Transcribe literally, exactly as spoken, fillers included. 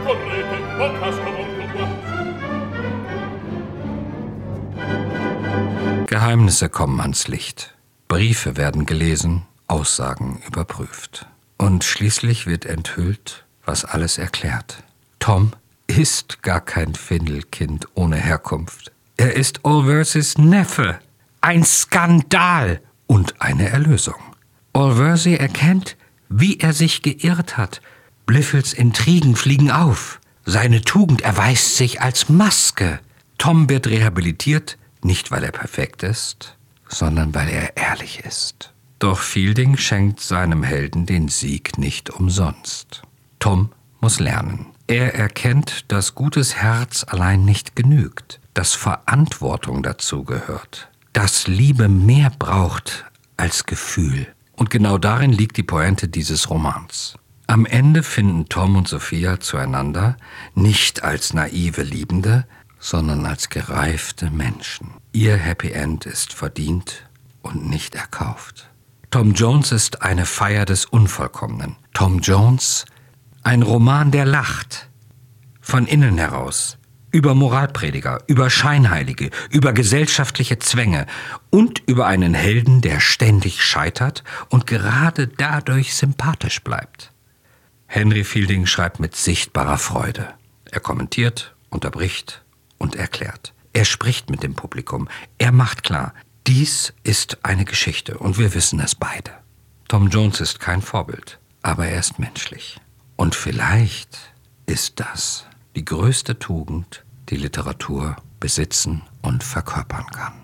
correte, o casca molto qua. Geheimnisse kommen ans Licht. Briefe werden gelesen, Aussagen überprüft. Und schließlich wird enthüllt, was alles erklärt. Tom ist gar kein Findelkind ohne Herkunft. Er ist Allworthys Neffe. Ein Skandal und eine Erlösung. Allworthy erkennt, wie er sich geirrt hat. Blifils Intrigen fliegen auf. Seine Tugend erweist sich als Maske. Tom wird rehabilitiert, nicht weil er perfekt ist, sondern weil er ehrlich ist. Doch Fielding schenkt seinem Helden den Sieg nicht umsonst. Tom muss lernen. Er erkennt, dass gutes Herz allein nicht genügt, dass Verantwortung dazu gehört, dass Liebe mehr braucht als Gefühl. Und genau darin liegt die Pointe dieses Romans. Am Ende finden Tom und Sophia zueinander, nicht als naive Liebende, sondern als gereifte Menschen. Ihr Happy End ist verdient und nicht erkauft. Tom Jones ist eine Feier des Unvollkommenen. Tom Jones, ein Roman, der lacht. Von innen heraus. Über Moralprediger, über Scheinheilige, über gesellschaftliche Zwänge und über einen Helden, der ständig scheitert und gerade dadurch sympathisch bleibt. Henry Fielding schreibt mit sichtbarer Freude. Er kommentiert, unterbricht und erklärt. Er spricht mit dem Publikum. Er macht klar, dies ist eine Geschichte und wir wissen es beide. Tom Jones ist kein Vorbild, aber er ist menschlich. Und vielleicht ist das die größte Tugend, die Literatur besitzen und verkörpern kann.